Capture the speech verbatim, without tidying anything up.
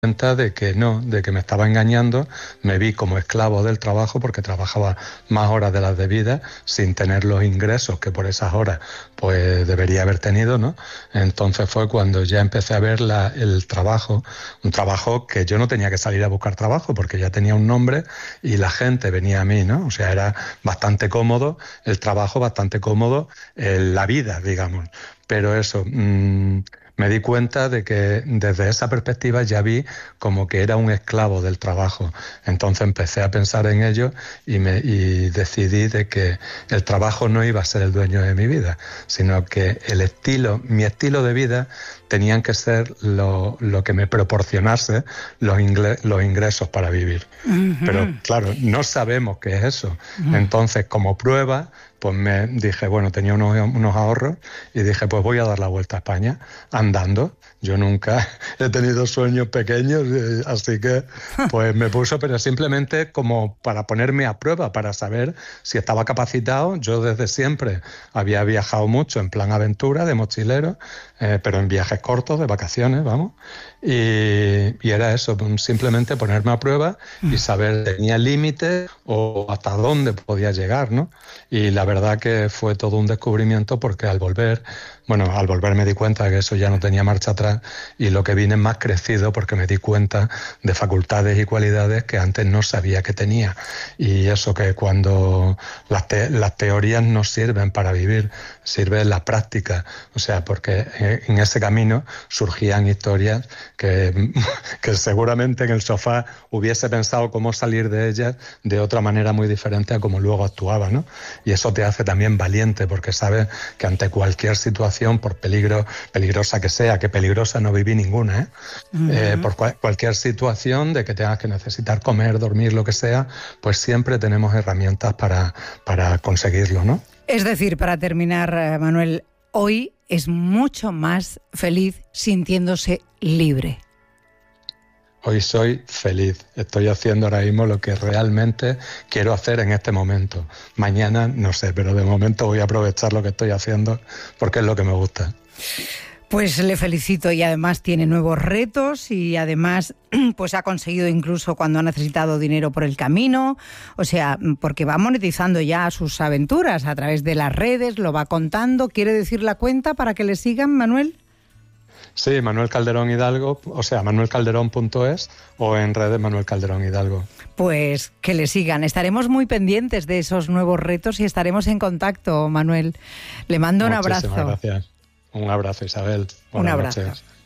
cuenta de que no, de que me estaba engañando, me vi como esclavo del trabajo porque trabajaba más horas de las debidas sin tener los ingresos que por esas horas pues debería haber tenido, ¿no? Entonces fue cuando ya empecé a ver la, el trabajo, un trabajo que yo no tenía que salir a buscar trabajo porque ya tenía un nombre y la gente venía a mí, ¿no? O sea, era bastante cómodo el trabajo, bastante cómodo eh, la vida, digamos. Pero eso, mmm, me di cuenta de que desde esa perspectiva ya vi como que era un esclavo del trabajo. Entonces empecé a pensar en ello y, me, y decidí de que el trabajo no iba a ser el dueño de mi vida, sino que el estilo, mi estilo de vida tenían que ser lo, lo que me proporcionase los, ingle, los ingresos para vivir. Uh-huh. Pero claro, no sabemos qué es eso. Uh-huh. Entonces, como prueba, pues me dije, bueno, tenía unos, unos ahorros y dije, pues voy a dar la vuelta a España andando. Yo nunca he tenido sueños pequeños, así que pues me puso, pero simplemente como para ponerme a prueba, para saber si estaba capacitado. Yo desde siempre había viajado mucho en plan aventura, de mochilero, eh, pero en viajes cortos, de vacaciones, vamos. Y, y era eso, simplemente ponerme a prueba y saber si tenía límites o hasta dónde podía llegar, ¿no? Y la verdad que fue todo un descubrimiento porque al volver, bueno, al volver me di cuenta de que eso ya no tenía marcha atrás y lo que vine más crecido porque me di cuenta de facultades y cualidades que antes no sabía que tenía. Y eso que cuando las, te- las teorías no sirven para vivir, sirve la práctica. O sea, porque en ese camino surgían historias que, que seguramente en el sofá hubiese pensado cómo salir de ellas de otra manera muy diferente a como luego actuaba, ¿no? Y eso te hace también valiente porque sabes que ante cualquier situación, por peligro, peligrosa que sea, que peligrosa no viví ninguna, ¿eh? Uh-huh. Eh, por cual, cualquier situación de que tengas que necesitar comer, dormir, lo que sea, pues siempre tenemos herramientas para, para conseguirlo, ¿no? Es decir, para terminar, Manuel, hoy es mucho más feliz sintiéndose libre. Hoy soy feliz. Estoy haciendo ahora mismo lo que realmente quiero hacer en este momento. Mañana no sé, pero de momento voy a aprovechar lo que estoy haciendo porque es lo que me gusta. Pues le felicito y además tiene nuevos retos y además pues ha conseguido incluso cuando ha necesitado dinero por el camino, o sea, porque va monetizando ya sus aventuras a través de las redes, lo va contando. ¿Quiere decir la cuenta para que le sigan, Manuel? Sí, Manuel Calderón Hidalgo, o sea, manuel calderón punto es o en redes Manuel Calderón Hidalgo. Pues que le sigan. Estaremos muy pendientes de esos nuevos retos y estaremos en contacto, Manuel. Le mando un abrazo. Muchísimas gracias. Un abrazo, Isabel. Buenas Un abrazo. Noches.